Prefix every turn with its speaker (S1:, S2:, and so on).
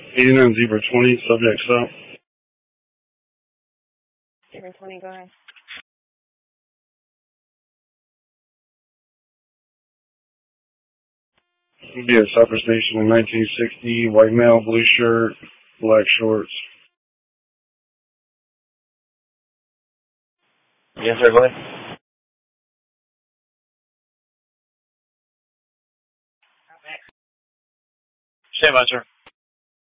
S1: 89 Zebra 20, subject stop.
S2: Zebra 20, go ahead.
S1: Be at Supper Station in 1960, white male, blue shirt, black shorts.
S3: Yes, sir, go ahead. Stand by, sir.